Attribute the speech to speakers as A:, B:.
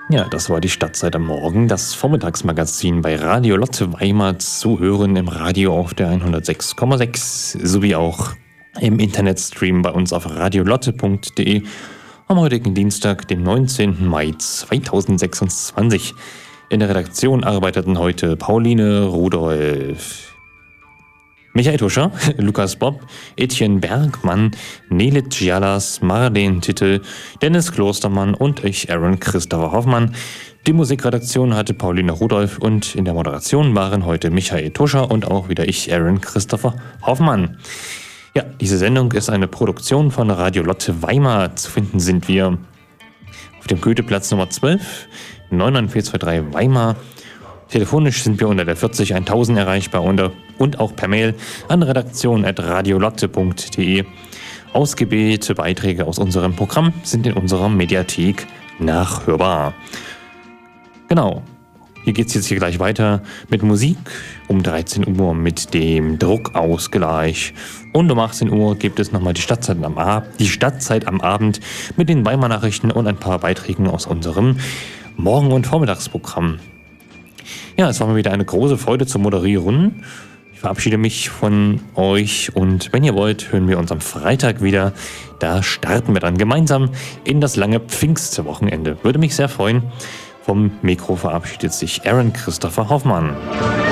A: Ja, das war die Stadtzeit am Morgen, das Vormittagsmagazin bei Radio Lotte Weimar zu hören im Radio auf der 106,6 sowie auch im Internetstream bei uns auf radiolotte.de am heutigen Dienstag, dem 19. Mai 2026. In der Redaktion arbeiteten heute Pauline Rudolph, Michael Tuscher, Lukas Bob, Etienne Bergmann, Nelit Gialas, Marlene Titel, Dennis Klostermann und ich, Aaron Christopher Hoffmann. Die Musikredaktion hatte Pauline Rudolph und in der Moderation waren heute Michael Tuscher und auch wieder ich, Aaron Christopher Hoffmann. Ja, diese Sendung ist eine Produktion von Radio Lotte Weimar. Zu finden sind wir auf dem Goetheplatz Nummer 12, 99423 Weimar. Telefonisch sind wir unter der 40 1000 erreichbar und auch per Mail an redaktion@radiolotte.de. Ausgewählte Beiträge aus unserem Programm sind in unserer Mediathek nachhörbar. Genau, hier geht es jetzt gleich weiter mit Musik um 13 Uhr mit dem Druckausgleich. Und um 18 Uhr gibt es nochmal die Stadtzeit am Abend mit den Weimar Nachrichten und ein paar Beiträgen aus unserem Morgen- und Vormittagsprogramm. Ja, es war mal wieder eine große Freude zu moderieren. Ich verabschiede mich von euch und wenn ihr wollt, hören wir uns am Freitag wieder. Da starten wir dann gemeinsam in das lange Pfingstwochenende. Würde mich sehr freuen. Vom Mikro verabschiedet sich Aaron Christopher Hoffmann.